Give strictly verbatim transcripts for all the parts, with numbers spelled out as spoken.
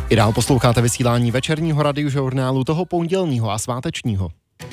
I dál posloucháte vysílání večerního radiožurnálu, toho pondělního a svátečního.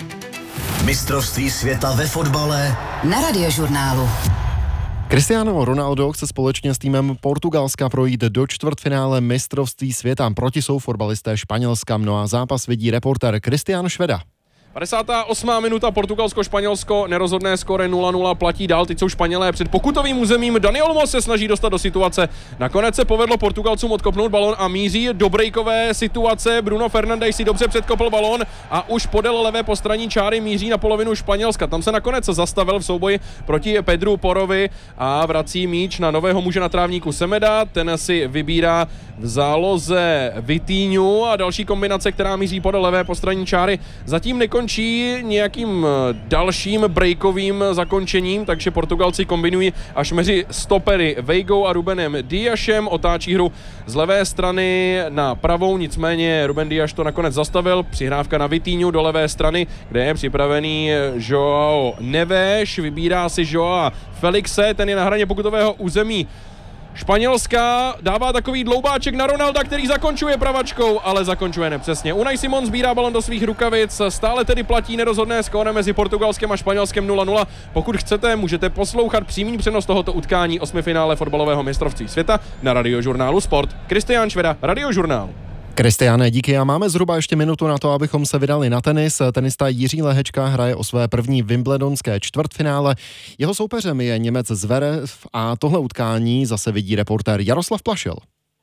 Mistrovství světa ve fotbale na Radiožurnálu. Cristiano Ronaldo chce společně s týmem Portugalska projít do čtvrtfinále mistrovství světa. Proti jsou fotbalisté Španělska. No a zápas vidí reportér Kristián Šveda. padesátá osmá minuta, Portugalsko-Španělsko, nerozhodné skóre nula nula, platí dál, teď jsou Španělé před pokutovým územím, Dani Olmo se snaží dostat do situace, nakonec se povedlo Portugalcům odkopnout balon a míří do breakové situace, Bruno Fernandes si dobře předkopl balon a už podél levé postraní čáry míří na polovinu Španělska, tam se nakonec zastavil v souboji proti Pedru Porovi a vrací míč na nového muže na trávníku Semeda, ten si vybírá v záloze Vitíňu a další kombinace, která míří podél levé postraní čáry, zatím nekončí končí nějakým dalším breakovým zakončením, takže Portugalci kombinují až mezi stopery Veigou a Rubenem Diasem, otáčí hru z levé strany na pravou, nicméně Ruben Dias to nakonec zastavil, přihrávka na Vitíňu do levé strany, kde je připravený Joao Neves, vybírá si Joao Felixe, ten je na hraně pokutového území Španělska, dává takový dloubáček na Ronalda, který zakončuje pravačkou, ale zakončuje nepřesně. Unai Simon sbírá balon do svých rukavic, stále tedy platí nerozhodné skóre mezi Portugalskem a Španělskem nula nula. Pokud chcete, můžete poslouchat přímý přenos tohoto utkání osmifinále fotbalového mistrovství světa na Radiožurnálu Sport. Kristián Šveda, Radiožurnál. Kristiáne, díky, a máme zhruba ještě minutu na to, abychom se vydali na tenis. Tenista Jiří Lehečka hraje o své první wimbledonské čtvrtfinále. Jeho soupeřem je Němec Zverev a tohle utkání zase vidí reportér Jaroslav Plašil.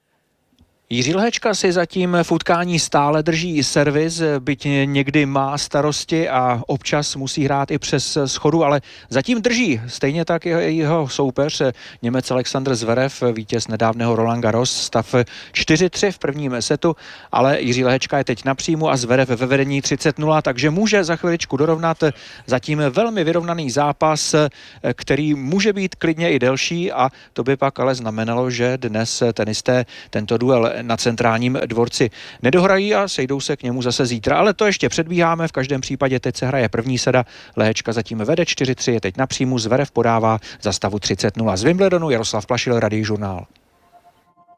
Jiří Lehečka si zatím v utkání stále drží servis, byť někdy má starosti a občas musí hrát i přes schodu, ale zatím drží. Stejně tak jeho, jeho soupeř, Němec Alexander Zverev, vítěz nedávného Roland Garros, stav čtyři tři v prvním setu, ale Jiří Lehečka je teď na příjmu a Zverev ve vedení třicet nula, takže může za chviličku dorovnat. Zatím velmi vyrovnaný zápas, který může být klidně i delší, a to by pak ale znamenalo, že dnes tenisté tento duel na centrálním dvorci nedohrají a sejdou se k němu zase zítra. Ale to ještě předbíháme, v každém případě teď se hraje první seda. Lehečka zatím vede čtyři tři, je teď na příjmu, Zverev podává za stavu třicet nula. Z Wimbledonu Jaroslav Plašil, Radiožurnál.